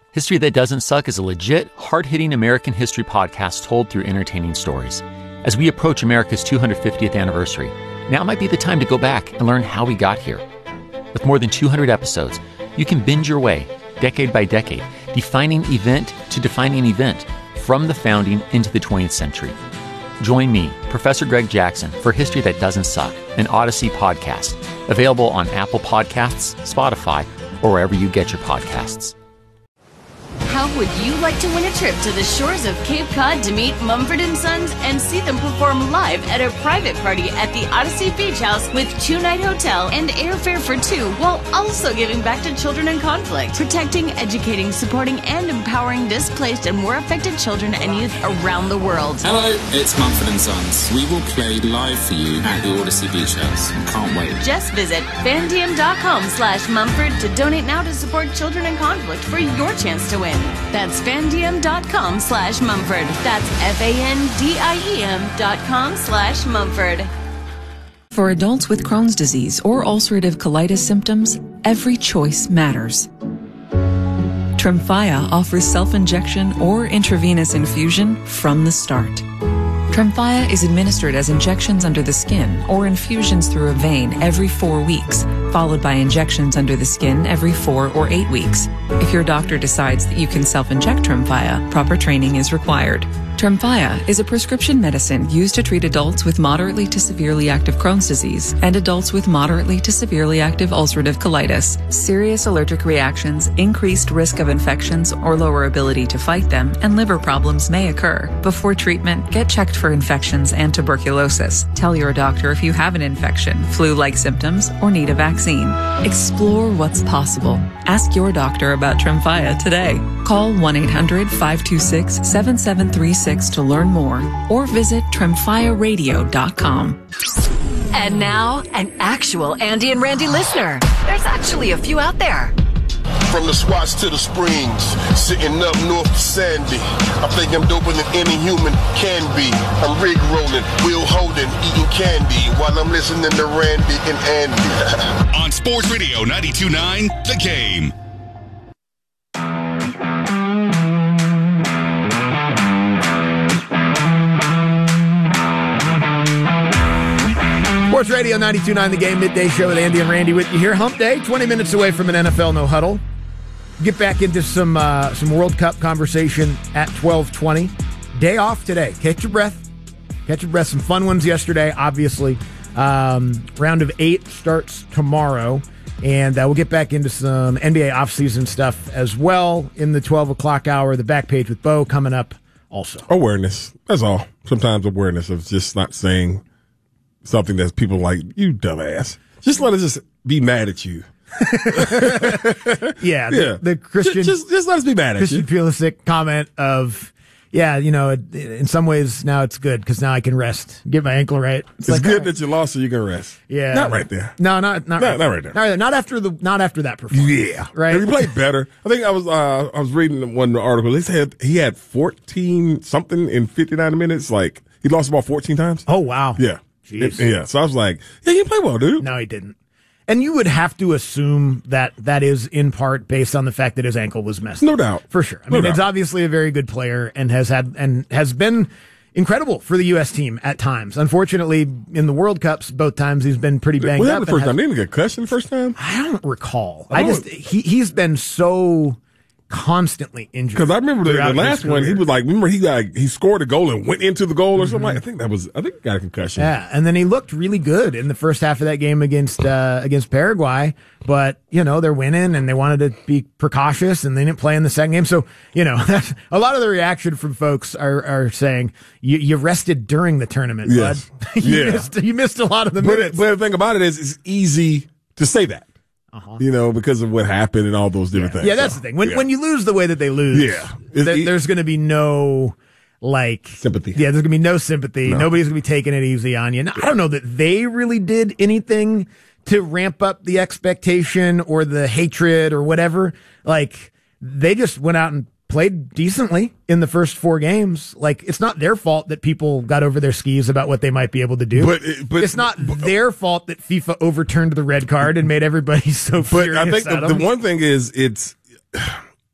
History That Doesn't Suck is a legit, hard-hitting American history podcast told through entertaining stories. As we approach America's 250th anniversary, now might be the time to go back and learn how we got here. With more than 200 episodes, you can binge your way, decade by decade, defining event to defining event, from the founding into the 20th century. Join me, Professor Greg Jackson, for History That Doesn't Suck, an Odyssey podcast, available on Apple Podcasts, Spotify, or wherever you get your podcasts. How would you like to win a trip to the shores of Cape Cod to meet Mumford & Sons and see them perform live at a private party at the Odyssey Beach House with 2-night hotel and airfare for two, while also giving back to children in conflict, protecting, educating, supporting, and empowering displaced and war affected children and youth around the world? Hello, it's Mumford & Sons. We will play live for you at the Odyssey Beach House. Can't wait. Just visit fandiem.com/Mumford to donate now to support children in conflict for your chance to win. That's fandiem.com/Mumford. That's FANDIEM.com/Mumford. For adults with Crohn's disease or ulcerative colitis symptoms, every choice matters. Tremfya offers self-injection or intravenous infusion from the start. Tremfya is administered as injections under the skin or infusions through a vein every 4 weeks, followed by injections under the skin every 4 or 8 weeks. If your doctor decides that you can self-inject Tremfya, proper training is required. Tremfya is a prescription medicine used to treat adults with moderately to severely active Crohn's disease and adults with moderately to severely active ulcerative colitis. Serious allergic reactions, increased risk of infections or lower ability to fight them, and liver problems may occur. Before treatment, get checked for infections and tuberculosis. Tell your doctor if you have an infection, flu-like symptoms, or need a vaccine. Explore what's possible. Ask your doctor about Tremfya today. Call 1-800-526-7736 to learn more, or visit tremfyaradio.com. And now, an actual Andy and Randy listener. There's actually a few out there. From the Swats to the Springs, sitting up north to Sandy. I think I'm doper than any human can be. I'm rig rolling, wheel holding, eating candy while I'm listening to Randy and Andy. On Sports Radio 92.9, The Game. Sports Radio 92.9 The Game, midday show with Andy and Randy with you here. Hump Day, 20 minutes away from an NFL no huddle. Get back into some World Cup conversation at 12:20. Day off today. Catch your breath. Some fun ones yesterday, obviously. Round of 8 starts tomorrow, and we'll get back into some NBA offseason stuff as well in the 12 o'clock hour. The back page with Bo coming up also. Awareness. That's all. Sometimes awareness of just not saying something that people like, you dumbass. Just let us just be mad at you. The Christian. Just let us be mad at Christian you. Pulisic comment of, in some ways now it's good because now I can rest, get my ankle right. It's like, good that you lost so you can rest. Yeah. Not right there. No, not right there. Not after that performance. Yeah. Right. He played better. I think I was reading one article. They said he had 14 something in 59 minutes. Like, he lost the ball 14 times. Oh, wow. Yeah. Jeez. So I was like, yeah, you play well, dude. No, he didn't. And you would have to assume that is in part based on the fact that his ankle was messed up. No doubt. For sure. I mean, it's obviously a very good player and has been incredible for the U.S. team at times. Unfortunately, in the World Cups, both times he's been pretty banged up. The first time? Didn't he get concussion the first time? I don't recall. He's been so constantly injured. Because I remember the last one, he was like, he scored a goal and went into the goal or something. I think he got a concussion. Yeah, and then he looked really good in the first half of that game against Paraguay. But, they're winning and they wanted to be precautious and they didn't play in the second game. So, that's a lot of the reaction from folks are saying, you rested during the tournament, yes. bud. You missed a lot of the minutes. But the thing about it is, it's easy to say that. Because of what happened and all those different things. Yeah, that's the thing. When you lose the way that they lose, there's going to be no sympathy. Yeah, there's going to be no sympathy. No. Nobody's going to be taking it easy on you. Now, I don't know that they really did anything to ramp up the expectation or the hatred or whatever. They just went out and played decently in the first 4 games. It's not their fault that people got over their skis about what they might be able to do. But it's not their fault that FIFA overturned the red card and made everybody so furious. But I think the one thing is